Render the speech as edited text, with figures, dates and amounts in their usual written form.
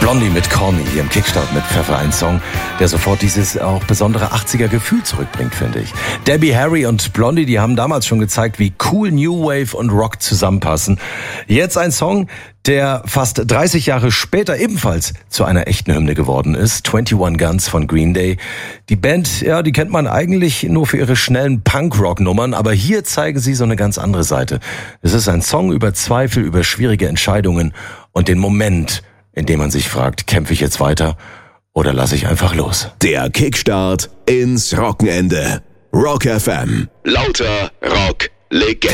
Blondie mit Call Me hier im Kickstart mit Pfeffer, ein Song, der sofort dieses auch besondere 80er-Gefühl zurückbringt, finde ich. Debbie Harry und Blondie, die haben damals schon gezeigt, wie cool New Wave und Rock zusammenpassen. Jetzt ein Song, der fast 30 Jahre später ebenfalls zu einer echten Hymne geworden ist. 21 Guns von Green Day. Die Band, ja, die kennt man eigentlich nur für ihre schnellen Punk-Rock-Nummern, aber hier zeigen sie so eine ganz andere Seite. Es ist ein Song über Zweifel, über schwierige Entscheidungen und den Moment, in dem man sich fragt, kämpfe ich jetzt weiter oder lasse ich einfach los? Der Kickstart ins Wochenende. Rock FM. Lauter Rock Legende.